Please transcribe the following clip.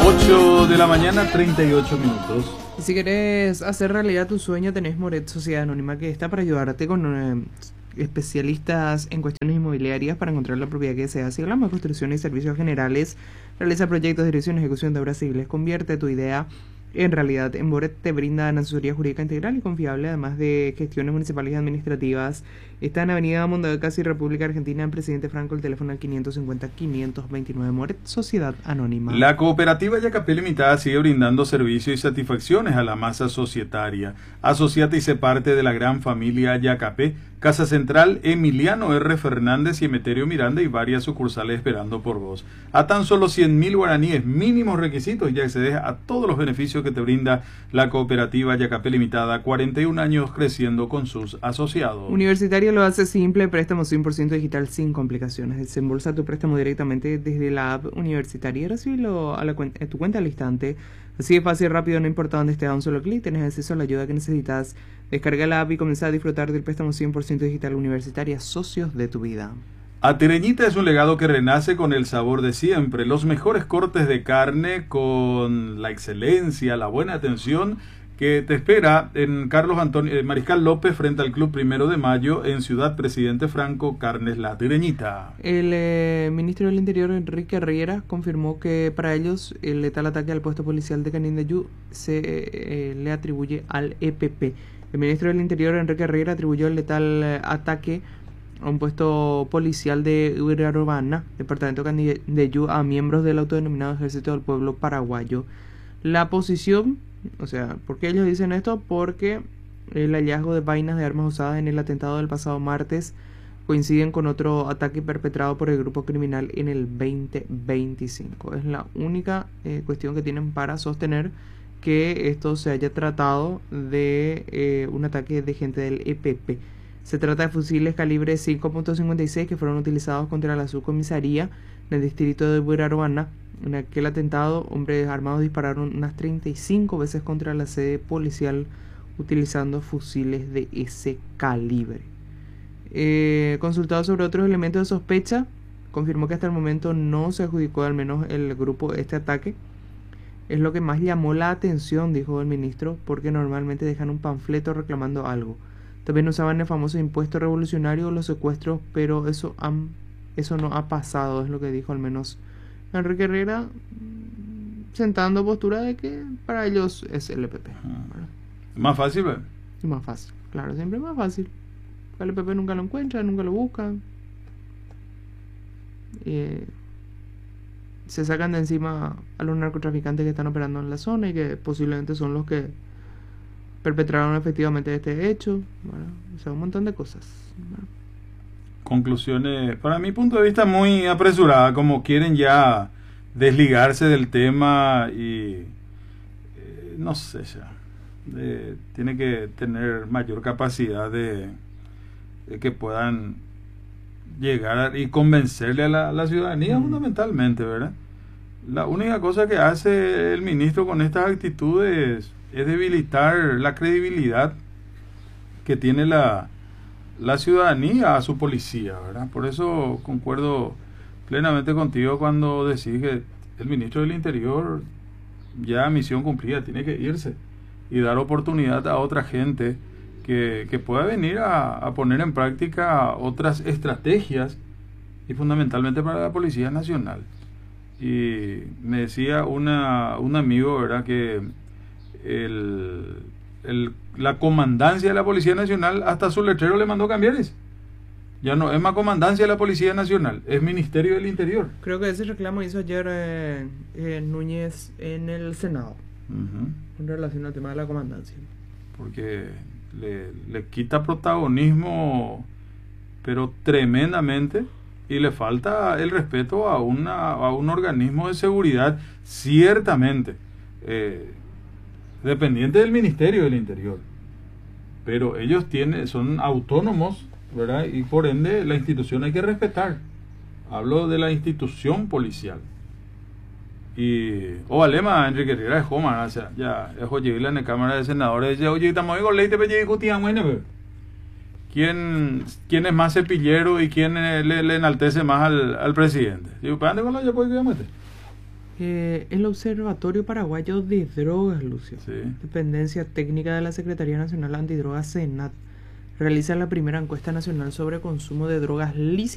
8 de la mañana, 38 minutos. Y si querés hacer realidad tu sueño, tenés Moret Sociedad Anónima, que está para ayudarte con especialistas en cuestiones inmobiliarias para encontrar la propiedad que deseas. Si hablamos de construcción y servicios generales, realiza proyectos, dirección y ejecución de obras civiles. Convierte tu idea en realidad. En Moret te brindan asesoría jurídica integral y confiable, además de gestiones municipales y administrativas. Está en Avenida Mondadeo, casi República Argentina, en Presidente Franco, el teléfono al 550-529. Moret Sociedad Anónima. La cooperativa Yacapé Limitada sigue brindando servicios y satisfacciones a la masa societaria. Asociate y sé parte de la gran familia Yacapé. Casa Central, Emiliano R. Fernández y Emeterio Miranda, y varias sucursales esperando por vos. A tan solo 100.000 guaraníes, mínimos requisitos, y accedes a todos los beneficios que te brinda la cooperativa Yacapé Limitada. 41 años creciendo con sus asociados. Universitario lo hace simple, préstamo 100% digital sin complicaciones. Desembolsa tu préstamo directamente desde la app universitaria y recibilo a tu cuenta al instante. Así de fácil y rápido, no importa dónde estés, a un solo clic tenés acceso a la ayuda que necesitas. Descarga la app y comienza a disfrutar del préstamo 100% digital universitaria, socios de tu vida. Atereñita es un legado que renace con el sabor de siempre. Los mejores cortes de carne con la excelencia, la buena atención que te espera en Carlos Antonio Mariscal López, frente al Club 1 de Mayo, en Ciudad Presidente Franco. Carnes La Atereñita. El ministro del Interior, Enrique Riera, confirmó que para ellos el letal ataque al puesto policial de Canindeyú se le atribuye al EPP. El ministro del Interior, Enrique Riera, atribuyó el letal ataque a un puesto policial de Urbana, departamento de Canindeyú, a miembros del autodenominado Ejército del Pueblo Paraguayo. La posición, o sea, ¿por qué ellos dicen esto? Porque el hallazgo de vainas de armas usadas en el atentado del pasado martes coinciden con otro ataque perpetrado por el grupo criminal en el 2025. Es la única cuestión que tienen para sostener que esto se haya tratado de un ataque de gente del EPP. Se trata de fusiles calibre 5.56 que fueron utilizados contra la subcomisaría del distrito de Buenaventura. En aquel atentado, hombres armados dispararon unas 35 veces contra la sede policial utilizando fusiles de ese calibre. Consultado sobre otros elementos de sospecha, confirmó que hasta el momento no se adjudicó al menos el grupo este ataque. Es lo que más llamó la atención, dijo el ministro, porque normalmente dejan un panfleto reclamando algo. También usaban el famoso impuesto revolucionario o los secuestros, pero eso no ha pasado, es lo que dijo al menos Enrique Herrera, sentando postura de que para ellos es el EPP. Más fácil, ¿verdad? Más fácil, claro, siempre más fácil. El EPP nunca lo encuentra, nunca lo busca. Se sacan de encima a los narcotraficantes que están operando en la zona y que posiblemente son los que perpetraron efectivamente este hecho. Bueno, o sea, un montón de cosas. Bueno. Conclusiones, para mi punto de vista, muy apresurada, como quieren ya desligarse del tema y no sé, ya tiene que tener mayor capacidad de que puedan llegar y convencerle a la ciudadanía fundamentalmente, ¿verdad? La única cosa que hace el ministro con estas actitudes es debilitar la credibilidad que tiene la ciudadanía a su policía, ¿verdad? Por eso concuerdo plenamente contigo cuando decís que el ministro del Interior, ya misión cumplida, tiene que irse y dar oportunidad a otra gente que pueda venir a poner en práctica otras estrategias, y fundamentalmente para la Policía Nacional. Y me decía un amigo, ¿verdad?, que la comandancia de la Policía Nacional hasta su letrero le mandó cambiar. Ya no es más comandancia de la Policía Nacional, es Ministerio del Interior. Creo que ese reclamo hizo ayer Núñez en el Senado, en relación al tema de la comandancia. Porque le quita protagonismo, pero tremendamente, y le falta el respeto a un organismo de seguridad, ciertamente dependiente del Ministerio del Interior, pero ellos son autónomos, ¿verdad? Y por ende la institución hay que respetar. Hablo de la institución policial. Y Alema Enrique Riera de Joma, o sea, ya es llegué en la Cámara de Senadores, dice, oye, estamos con ley, te discutían, bueno, ¿quién es más cepillero y quién le enaltece más al presidente? Digo, ¿para dónde con la ya puede que meter? El Observatorio Paraguayo de Drogas, Lucio, Sí. dependencia técnica de la Secretaría Nacional Antidrogas, SENAT, realiza la primera encuesta nacional sobre consumo de drogas lícitas